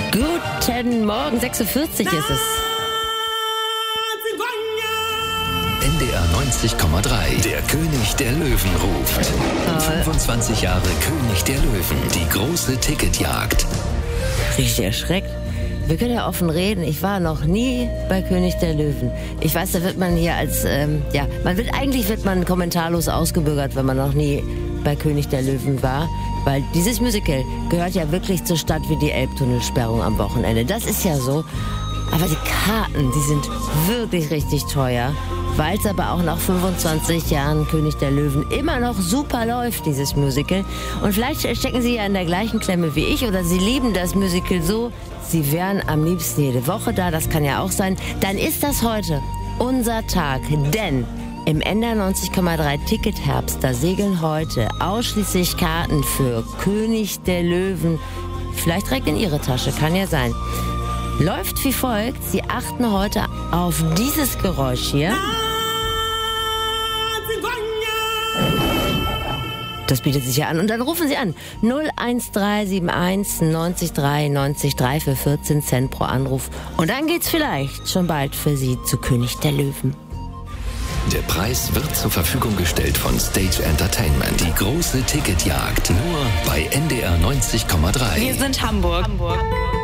Guten Morgen, 6:40 ist es. NDR 90,3, der König der Löwen ruft. 25 Jahre König der Löwen, die große Ticketjagd. Richtig erschreckt. Wir können ja offen reden. Ich war noch nie bei König der Löwen. Ich weiß, da wird man hier als, eigentlich wird man kommentarlos ausgebürgert, wenn man noch nie bei König der Löwen war. Weil dieses Musical gehört ja wirklich zur Stadt wie die Elbtunnelsperrung am Wochenende. Das ist ja so. Aber die Karten, die sind wirklich richtig teuer. Weil es aber auch nach 25 Jahren König der Löwen immer noch super läuft, dieses Musical. Und vielleicht stecken Sie ja in der gleichen Klemme wie ich oder Sie lieben das Musical so, Sie wären am liebsten jede Woche da, das kann ja auch sein. Dann ist das heute unser Tag, denn im NDR 90,3 Ticketherbst, da segeln heute ausschließlich Karten für König der Löwen. Vielleicht direkt in Ihre Tasche, kann ja sein. Läuft wie folgt, Sie achten heute auf dieses Geräusch hier. Das bietet sich ja an. Und dann rufen Sie an. 01371 90 3 90 3 für 14 Cent pro Anruf. Und dann geht's vielleicht schon bald für Sie zu König der Löwen. Der Preis wird zur Verfügung gestellt von Stage Entertainment. Die große Ticketjagd nur bei NDR 90,3. Wir sind Hamburg.